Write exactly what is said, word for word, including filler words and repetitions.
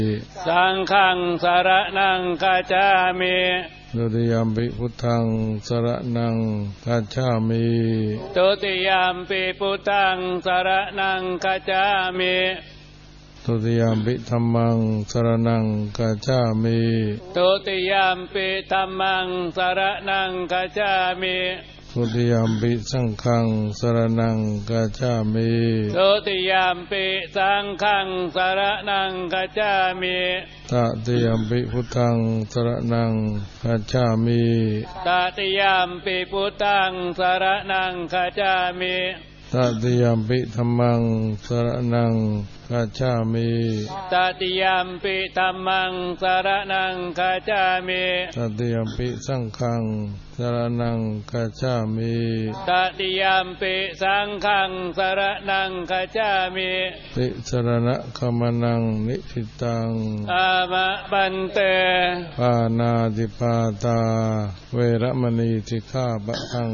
สังฆังสรณังคัจฉามิตุติยมปิพุทธังสรณังคัจฉามิตุติยมปิพุทธังสรณังคัจฉามิตุติยมปิธัมมังสรณังคัจฉามิตุติยมปิธัมมังสรณังคัจฉามิตุติยมปิสังฆังสรณังคัจฉามิตุติยมปิสังฆังสรณังคัจฉามิตติยมปิพุทธังสรณังคัจฉามิตติยมปิพุทธังสรณังคัจฉามิตติยมปิธัมมังสรณังคัจฉามิตติยมปิธัมมังสรณังคัจฉามิตติยมปิสังฆังสรณังคัจฉามิตติยมปิสังฆังสรณังคัจฉามิติสรณะคัมนังนิพิตังอามะปันเตปานาติปาตาเวรมณีสิกขาปะทัง